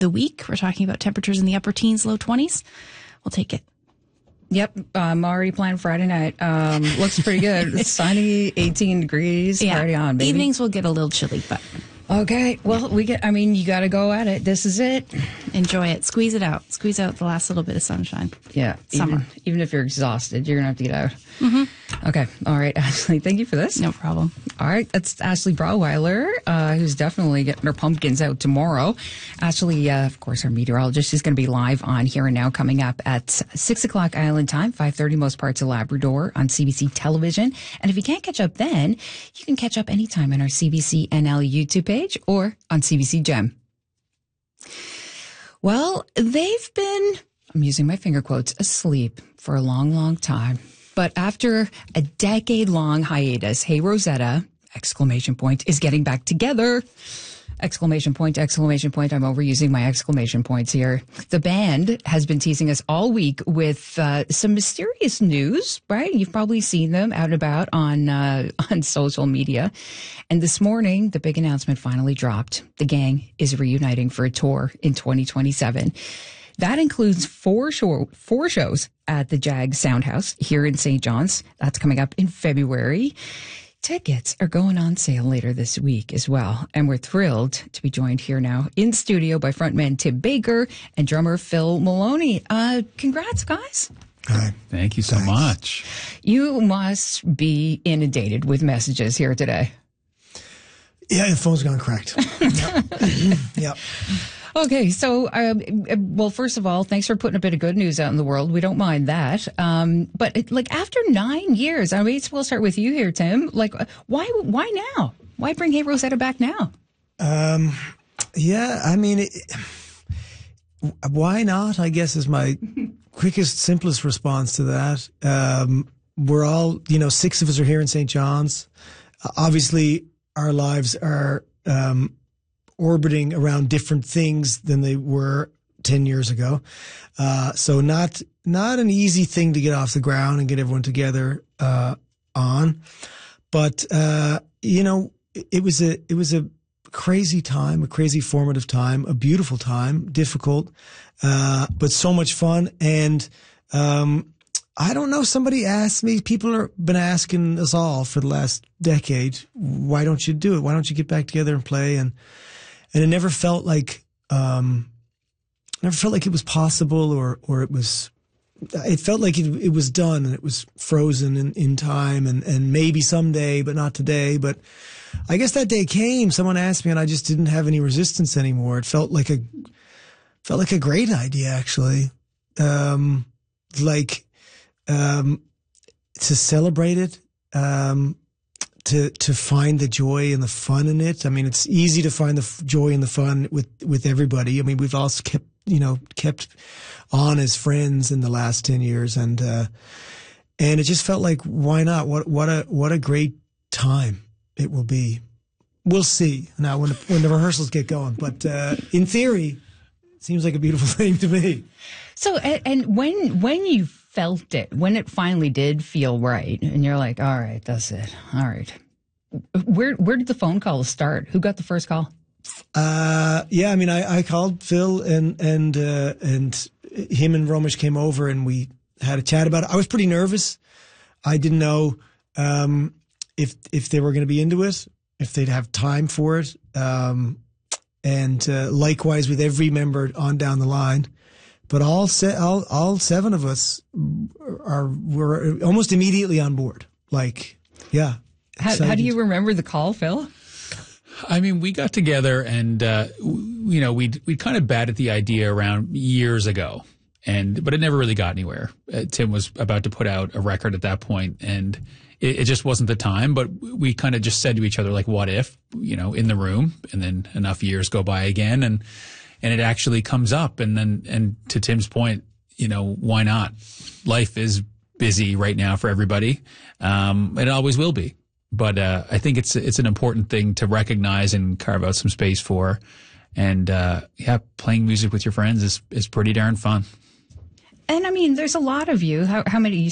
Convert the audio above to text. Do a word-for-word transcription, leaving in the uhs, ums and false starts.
the week. We're talking about temperatures in the upper teens, low twenties. We'll take it. Yep, I'm already planning Friday night. Um, looks pretty good. It's sunny, eighteen degrees. Yeah. Party on, baby. Evenings will get a little chilly, but okay. Well, we get. I mean, you got to go at it. This is it. Enjoy it. Squeeze it out. Squeeze out the last little bit of sunshine. Yeah, Summer. Even, even if you're exhausted, you're gonna have to get out. Mm-hmm. Okay. All right, Ashley. Thank you for this. No problem. All right, that's Ashley Brauweiler, uh, who's definitely getting her pumpkins out tomorrow. Ashley, uh, of course, our meteorologist, she's going to be live on Here and Now coming up at six o'clock Island time, five thirty most parts of Labrador on C B C television. And if you can't catch up then, you can catch up anytime on our C B C N L YouTube page or on C B C Gem. Well, they've been, I'm using my finger quotes, asleep for a long, long time. But after a decade-long hiatus, Hey Rosetta, exclamation point, is getting back together. Exclamation point, exclamation point. I'm overusing my exclamation points here. The band has been teasing us all week with uh, some mysterious news, right? You've probably seen them out and about on, uh, on social media. And this morning, the big announcement finally dropped. The gang is reuniting for a tour in twenty twenty-seven. That includes four show, four shows at the Jag Soundhouse here in Saint John's. That's coming up in February. Tickets are going on sale later this week as well. And we're thrilled to be joined here now in studio by frontman Tim Baker and drummer Phil Maloney. Uh, congrats, guys. Hi. Thank you so Thanks. much. You must be inundated with messages here today. Yeah, the phone's gone cracked. Yep. Yep. Okay, so, um, well, first of all, thanks for putting a bit of good news out in the world. We don't mind that. Um, but it, like after nine years, I mean, we'll start with you here, Tim. Like, why, why now? Why bring Hey Rosetta back now? Um, yeah, I mean, it, why not? I guess is my quickest, simplest response to that. Um, we're all, you know, six of us are here in Saint John's. Uh, obviously, our lives are, um, orbiting around different things than they were ten years ago. Uh, so not, not an easy thing to get off the ground and get everyone together, uh, on. But, uh, you know, it, it was a, it was a crazy time, a crazy formative time, a beautiful time, difficult, uh, but so much fun. And, um, I don't know, somebody asked me, people have been asking us all for the last decade, why don't you do it? Why don't you get back together and play? And, And it never felt like, um, never felt like it was possible or, or it was, it felt like it, it was done and it was frozen in, in time and, and maybe someday, but not today. But I guess that day came, someone asked me and I just didn't have any resistance anymore. It felt like a, felt like a great idea, actually. Um, like, um, to celebrate it, um, to to find the joy and the fun in it. I mean, it's easy to find the f- joy and the fun with, with everybody. I mean, we've also kept, you know, kept on as friends in the last ten years. And, uh, and it just felt like, why not? What, what a, what a great time it will be. We'll see now when, when the rehearsals get going. But, uh, in theory, it seems like a beautiful thing to me. So, and, and when, when you felt it, when it finally did feel right, and you're like, all right, that's it. All right. Where where did the phone calls start? Who got the first call? Uh, yeah, I mean, I, I called Phil and, and, uh, and him and Romish came over and we had a chat about it. I was pretty nervous. I didn't know, um, if, if they were going to be into it, if they'd have time for it. Um, and, uh, likewise with every member on down the line. But all, se- all all seven of us are were almost immediately on board. Like, yeah. How, how do you remember the call, Phil? I mean, we got together and, uh, you know, we'd, we'd kind of batted the idea around years ago. And, but it never really got anywhere. Uh, Tim was about to put out a record at that point and it, it just wasn't the time. But we kind of just said to each other, like, what if, you know, in the room, and then enough years go by again. And, And it actually comes up. And then, and to Tim's point, you know, why not? Life is busy right now for everybody. Um, it always will be. But, uh, I think it's, it's an important thing to recognize and carve out some space for. And, uh, yeah, playing music with your friends is, is pretty darn fun. And I mean, there's a lot of you. How, how many?